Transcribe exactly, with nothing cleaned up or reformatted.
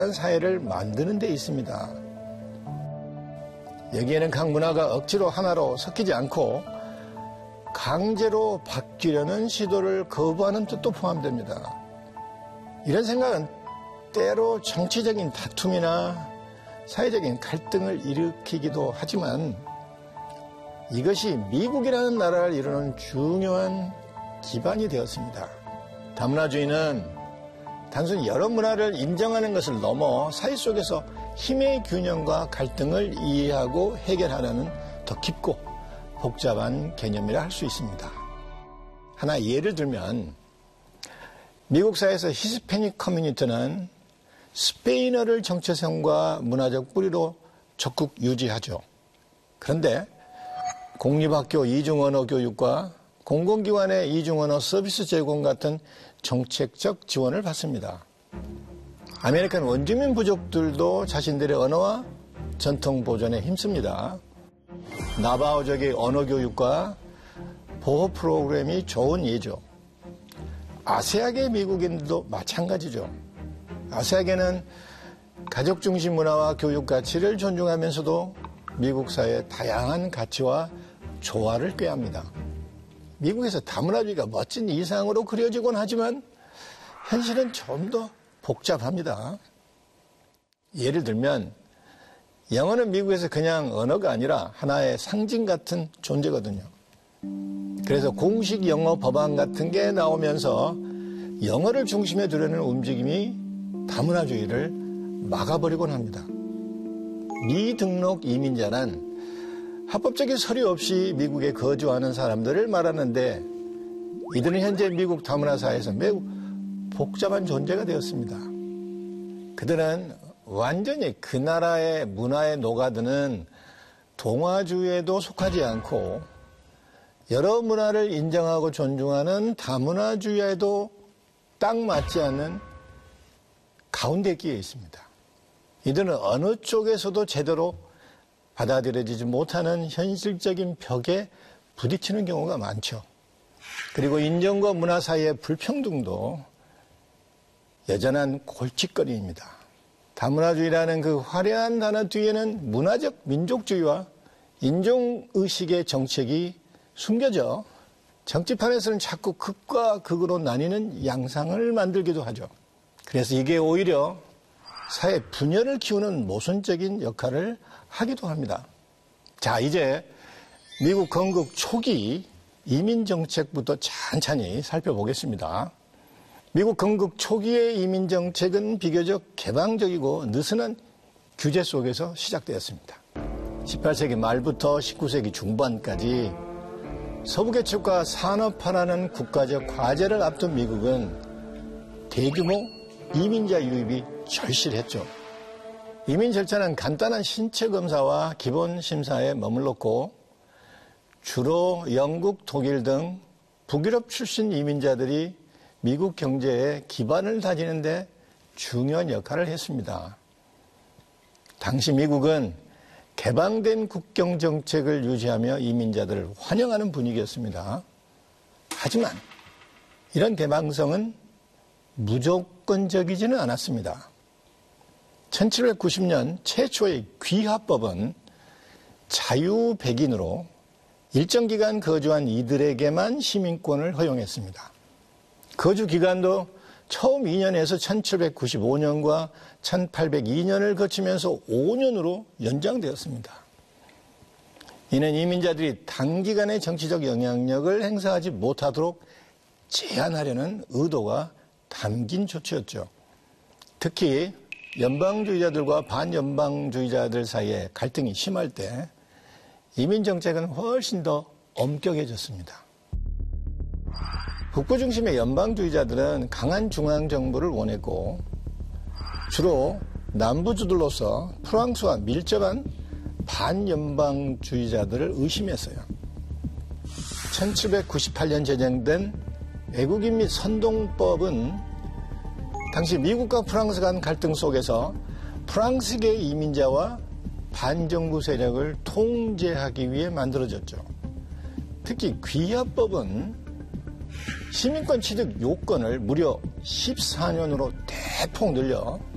사회를 만드는 데 있습니다. 여기에는 각 문화가 억지로 하나로 섞이지 않고 강제로 바뀌려는 시도를 거부하는 뜻도 포함됩니다. 이런 생각은 때로 정치적인 다툼이나 사회적인 갈등을 일으키기도 하지만 이것이 미국이라는 나라를 이루는 중요한 기반이 되었습니다. 다문화주의는 단순히 여러 문화를 인정하는 것을 넘어 사회 속에서 힘의 균형과 갈등을 이해하고 해결하려는 더 깊고 복잡한 개념이라 할 수 있습니다. 하나 예를 들면 미국 사회에서 히스패닉 커뮤니티는 스페인어를 정체성과 문화적 뿌리로 적극 유지하죠. 그런데 공립학교 이중언어 교육과 공공기관의 이중언어 서비스 제공 같은 정책적 지원을 받습니다. 아메리칸 원주민 부족들도 자신들의 언어와 전통 보존에 힘씁니다. 나바오족의 언어 교육과 보호 프로그램이 좋은 예죠. 아세아계 미국인들도 마찬가지죠. 아세아계는 가족 중심 문화와 교육 가치를 존중하면서도 미국 사회의 다양한 가치와 조화를 꾀합니다. 미국에서 다문화주의가 멋진 이상으로 그려지곤 하지만 현실은 좀 더 복잡합니다. 예를 들면 영어는 미국에서 그냥 언어가 아니라 하나의 상징 같은 존재거든요. 그래서 공식 영어 법안 같은 게 나오면서 영어를 중심에 두려는 움직임이 다문화주의를 막아버리곤 합니다. 미등록 이민자란 합법적인 서류 없이 미국에 거주하는 사람들을 말하는데 이들은 현재 미국 다문화 사회에서 매우 복잡한 존재가 되었습니다. 그들은 완전히 그 나라의 문화에 녹아드는 동화주의에도 속하지 않고 여러 문화를 인정하고 존중하는 다문화주의에도 딱 맞지 않는 가운데 끼에 있습니다. 이들은 어느 쪽에서도 제대로 받아들여지지 못하는 현실적인 벽에 부딪히는 경우가 많죠. 그리고 인종과 문화 사이의 불평등도 여전한 골칫거리입니다. 다문화주의라는 그 화려한 단어 뒤에는 문화적 민족주의와 인종의식의 정책이 숨겨져 정치판에서는 자꾸 극과 극으로 나뉘는 양상을 만들기도 하죠. 그래서 이게 오히려 사회 분열을 키우는 모순적인 역할을 하기도 합니다. 자, 이제 미국 건국 초기 이민 정책부터 찬찬히 살펴보겠습니다. 미국 건국 초기의 이민 정책은 비교적 개방적이고 느슨한 규제 속에서 시작되었습니다. 십팔 세기 말부터 십구 세기 중반까지 서부개척과 산업화라는 국가적 과제를 앞둔 미국은 대규모 이민자 유입이 절실했죠. 이민 절차는 간단한 신체 검사와 기본 심사에 머물렀고 주로 영국, 독일 등 북유럽 출신 이민자들이 미국 경제의 기반을 다지는 데 중요한 역할을 했습니다. 당시 미국은 개방된 국경 정책을 유지하며 이민자들을 환영하는 분위기였습니다. 하지만 이런 개방성은 무조건적이지는 않았습니다. 천칠백구십 년 최초의 귀화법은 자유백인으로 일정 기간 거주한 이들에게만 시민권을 허용했습니다. 거주 기간도 처음 이 년에서 천칠백구십오 년과 천팔백이 년을 거치면서 오 년으로 연장되었습니다. 이는 이민자들이 단기간의 정치적 영향력을 행사하지 못하도록 제한하려는 의도가 담긴 조치였죠. 특히 연방주의자들과 반연방주의자들 사이에 갈등이 심할 때 이민정책은 훨씬 더 엄격해졌습니다. 북부 중심의 연방주의자들은 강한 중앙정부를 원했고 주로 남부주들로서 프랑스와 밀접한 반연방주의자들을 의심했어요. 천칠백구십팔 년 제정된 외국인 및 선동법은 당시 미국과 프랑스 간 갈등 속에서 프랑스계 이민자와 반정부 세력을 통제하기 위해 만들어졌죠. 특히 귀화법은 시민권 취득 요건을 무려 십사 년으로 대폭 늘려